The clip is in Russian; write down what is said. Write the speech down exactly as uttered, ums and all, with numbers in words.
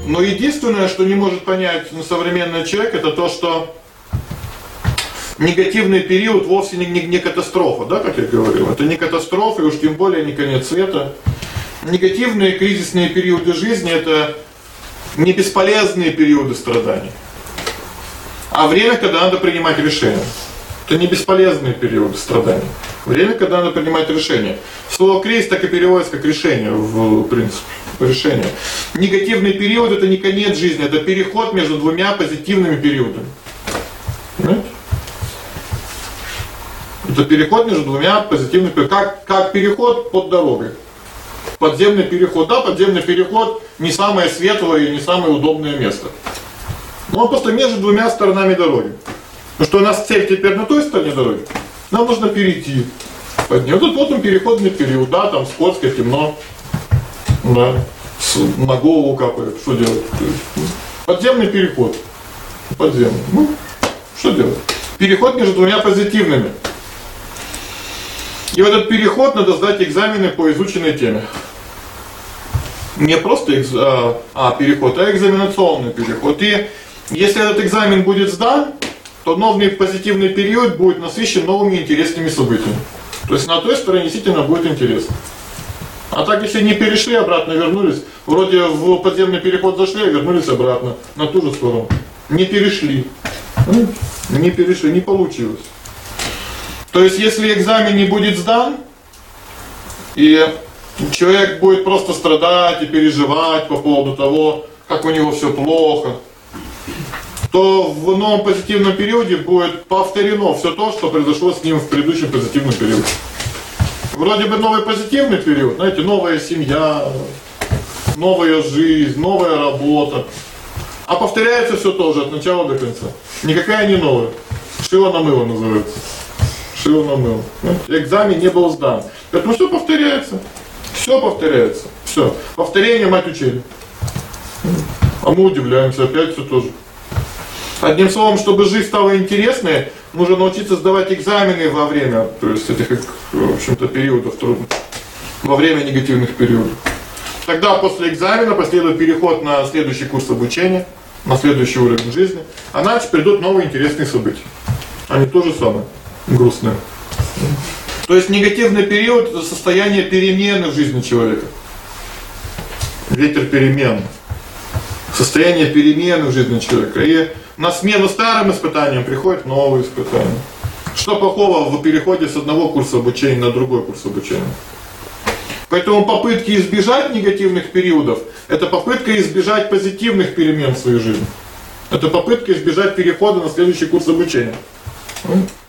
Но единственное, что не может понять современный человек, это то, что негативный период вовсе не, не, не катастрофа, да, как я говорил. Это не катастрофа, и уж тем более не конец света. Негативные кризисные периоды жизни — это не бесполезные периоды страданий, а время, когда надо принимать решения. Это не бесполезные периоды страданий. Время, когда надо принимать решения. Слово кризис так и переводится как решение, в принципе. Решение. Негативный период — это не конец жизни, это переход между двумя позитивными периодами. Понимаете? Это переход между двумя позитивными периодами. Как, как переход под дорогой. Подземный переход. Да, подземный переход не самое светлое и не самое удобное место. Но он просто между двумя сторонами дороги. Потому что у нас цель теперь на той стороне дороги. Нам нужно перейти. Вот тут вот он переходный период, да, там скотское, темно. Да. На голову капает. Что делать? Подземный переход. Подземный. Ну, что делать? Переход между двумя позитивными. И в этот переход надо сдать экзамены по изученной теме. Не просто экз... а, а, переход, а экзаменационный переход. И если этот экзамен будет сдан, то новый позитивный период будет насыщен новыми интересными событиями. То есть на той стороне действительно будет интересно. А так, если не перешли, обратно вернулись, вроде в подземный переход зашли, а вернулись обратно, на ту же сторону. Не перешли. Не перешли, не получилось. То есть, если экзамен не будет сдан, и человек будет просто страдать и переживать по поводу того, как у него все плохо, то в новом позитивном периоде будет повторено все то, что произошло с ним в предыдущем позитивном периоде. Вроде бы новый позитивный период, знаете, новая семья, новая жизнь, новая работа. А повторяется все тоже от начала до конца. Никакая не новая. Шило на мыло называется. Шило на мыло. Экзамен не был сдан. Поэтому все повторяется. Все повторяется. Все. Повторение мать учения. А мы удивляемся, опять все тоже. Одним словом, чтобы жизнь стала интересной, нужно научиться сдавать экзамены во время, то есть этих, в общем-то, периодов трудных, во время негативных периодов. Тогда после экзамена последует переход на следующий курс обучения, на следующий уровень жизни, а дальше придут новые интересные события. Они тоже самое грустные. То есть негативный период — это состояние перемены в жизни человека. Ветер перемен. Состояние перемены в жизни человека. И на смену старым испытаниям приходят новые испытания. Что плохого в переходе с одного курса обучения на другой курс обучения? Поэтому попытки избежать негативных периодов — это попытка избежать позитивных перемен в своей жизни. Это попытка избежать перехода на следующий курс обучения.